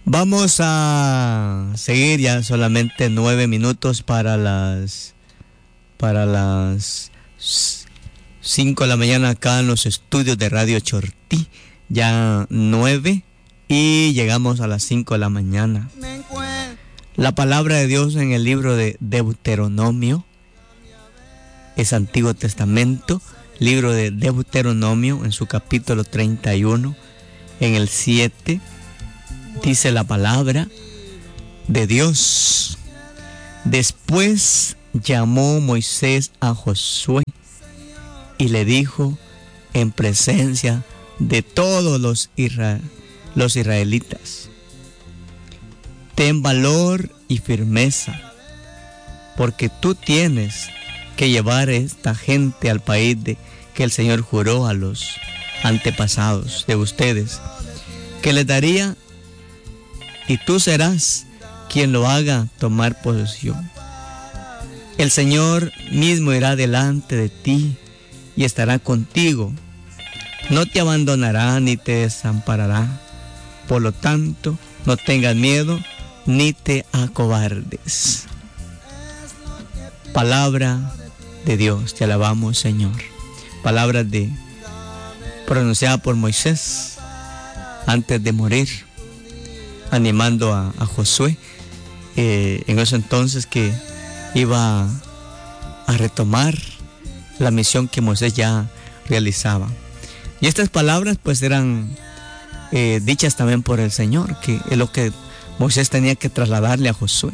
Vamos a seguir ya solamente 9 minutos para las 5 de la mañana acá en los estudios de Radio Chortí. Ya 9 y llegamos a las 5 de la mañana. La palabra de Dios en el libro de Deuteronomio es Antiguo Testamento, libro de Deuteronomio en su capítulo 31, en el 7. Dice la palabra de Dios. Después llamó Moisés a Josué y le dijo en presencia de todos los israelitas: ten valor y firmeza, porque tú tienes que llevar a esta gente al país que el Señor juró a los antepasados de ustedes que les daría, y tú serás quien lo haga tomar posesión. El Señor mismo irá delante de ti y estará contigo. No te abandonará ni te desamparará. Por lo tanto, no tengas miedo ni te acobardes. Palabra de Dios, te alabamos, Señor. Palabras pronunciada por Moisés antes de morir, animando a Josué en ese entonces que iba a retomar la misión que Moisés ya realizaba. Y estas palabras pues eran dichas también por el Señor, que es lo que Moisés tenía que trasladarle a Josué,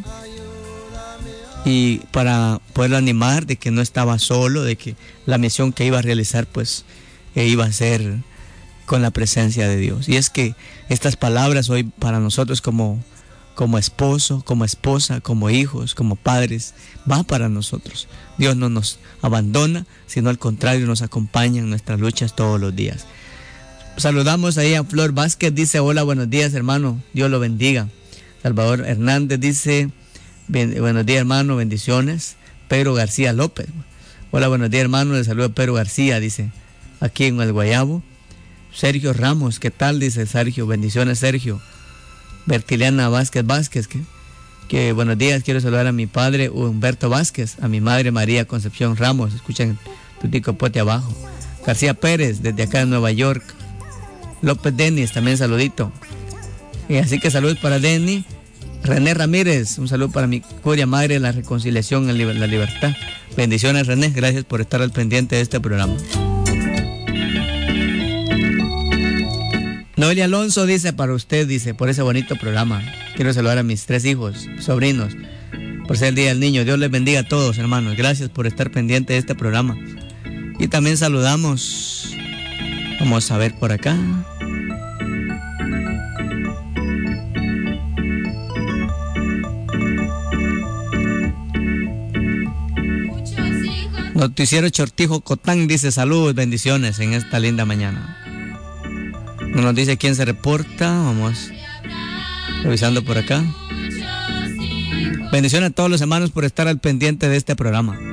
y para poderlo animar de que no estaba solo, de que la misión que iba a realizar pues iba a ser con la presencia de Dios. Y es que estas palabras hoy para nosotros como esposo, como esposa, como hijos, como padres, va para nosotros. Dios no nos abandona, sino al contrario nos acompaña en nuestras luchas todos los días. Saludamos ahí a Flor Vázquez, dice: hola, buenos días, hermano, Dios lo bendiga. Salvador Hernández dice: buenos días, hermano, bendiciones. Pedro García López: hola, buenos días, hermano, le saludo a Pedro García, dice, aquí en el Guayabo. Sergio Ramos, ¿qué tal? Dice Sergio, bendiciones, Sergio. Bertiliana Vázquez, que buenos días, quiero saludar a mi padre Humberto Vázquez, a mi madre María Concepción Ramos, escuchen tu pote abajo. García Pérez, desde acá de Nueva York. López Denis, también saludito. Y así que saludos para Denny. René Ramírez, un saludo para mi curia madre de la reconciliación en la libertad. Bendiciones, René, gracias por estar al pendiente de este programa. Noelia Alonso dice: para usted, dice, por ese bonito programa. Quiero saludar a mis 3 hijos, sobrinos, por ser el Día del Niño. Dios les bendiga a todos, hermanos. Gracias por estar pendiente de este programa. Y también saludamos, vamos a ver por acá. Noticiero Chortijo Cotán dice: saludos, bendiciones en esta linda mañana. No nos dice quién se reporta, vamos revisando por acá. Bendiciones a todos los hermanos por estar al pendiente de este programa.